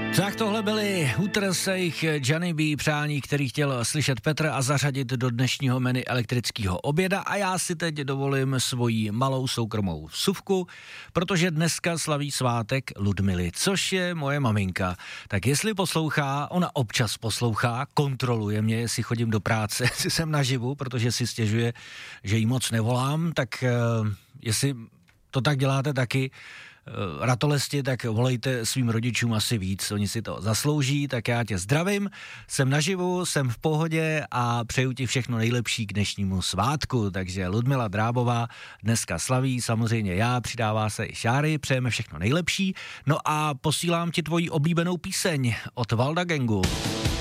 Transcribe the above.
Tak tohle byly Hootersejch Johnny B. přání, který chtěl slyšet Petr a zařadit do dnešního menu elektrického oběda a já si teď dovolím svoji malou soukromou vsuvku, protože dneska slaví svátek Ludmily, což je moje maminka. Tak jestli poslouchá, ona občas poslouchá, kontroluje mě, jestli chodím do práce, jestli jsem naživu, protože si stěžuje, že jí moc nevolám, tak jestli to tak děláte taky, ratolesti, tak volejte svým rodičům asi víc, oni si to zaslouží, tak já tě zdravím, jsem naživu, jsem v pohodě a přeju ti všechno nejlepší k dnešnímu svátku, takže Ludmila Drábová dneska slaví, samozřejmě já, přidává se i Šáry, přejeme všechno nejlepší, no a posílám ti tvoji oblíbenou píseň od Valda Gangu.